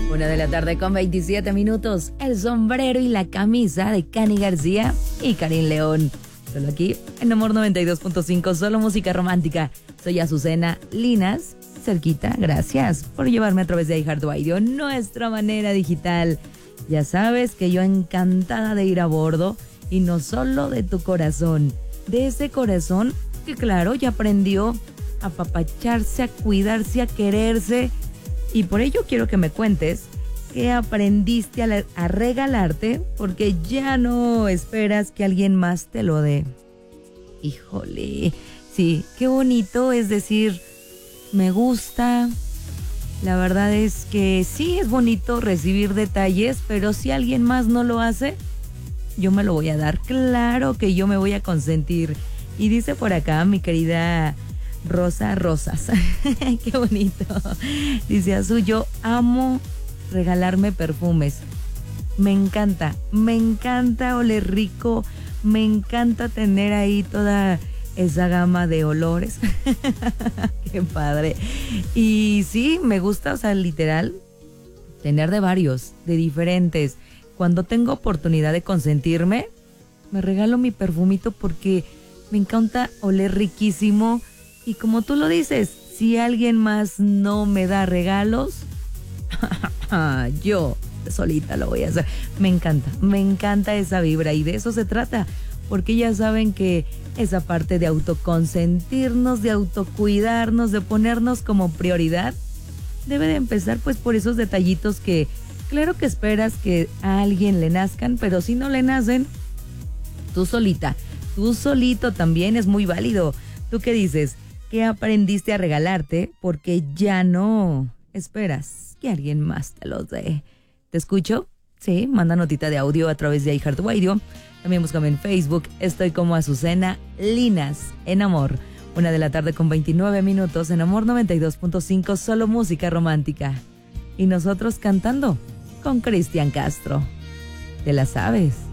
1:27 p.m. El sombrero y la camisa de Cani García y Karim León. Solo aquí, en Amor 92.5, solo música romántica. Soy Azucena Linas, cerquita. Gracias por llevarme a través de iHeartRadio, nuestra manera digital. Ya sabes que yo encantada de ir a bordo, y no solo de tu corazón, de ese corazón que claro, ya aprendió a apapacharse, a cuidarse, a quererse. Y por ello quiero que me cuentes qué aprendiste a regalarte, porque ya no esperas que alguien más te lo dé. Híjole, sí, qué bonito es decir, me gusta. La verdad es que sí, es bonito recibir detalles, pero si alguien más no lo hace, yo me lo voy a dar. Claro que yo me voy a consentir. Y dice por acá mi querida Rosa Rosas, qué bonito. Dice Azul, yo amo regalarme perfumes. Me encanta oler rico, me encanta tener ahí toda esa gama de olores. Qué padre. Y sí, me gusta, o sea, literal, tener de varios, de diferentes. Cuando tengo oportunidad de consentirme, me regalo mi perfumito porque me encanta oler riquísimo. Y como tú lo dices, si alguien más no me da regalos, yo solita lo voy a hacer. Me encanta esa vibra, y de eso se trata, porque ya saben que esa parte de autoconsentirnos, de autocuidarnos, de ponernos como prioridad, debe de empezar pues por esos detallitos que claro que esperas que a alguien le nazcan, pero si no le nacen, tú solita, tú solito también es muy válido. ¿Tú qué dices? ¿Qué aprendiste a regalarte porque ya no esperas que alguien más te los dé? ¿Te escucho? Sí, manda notita de audio a través de iHeartRadio. También búscame en Facebook. Estoy como Azucena Linas en Amor. 1:29 p.m. en Amor 92.5, solo música romántica. Y nosotros cantando con Cristian Castro. ¿Te la sabes?